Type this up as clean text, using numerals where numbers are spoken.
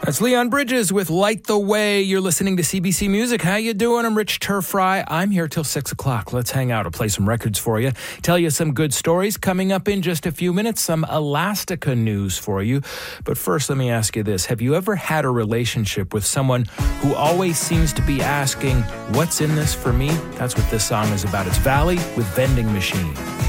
That's Leon Bridges with Light the Way. You're listening to CBC Music. How you doing? I'm Rich Turfry. I'm here till 6 o'clock. Let's hang out. I'll play some records for you. Tell you some good stories. Coming up in just a few minutes, some Elastica news for you. But first, let me ask you this. Have you ever had a relationship with someone who always seems to be asking, what's in this for me? That's what this song is about. It's Valley with Vending Machine.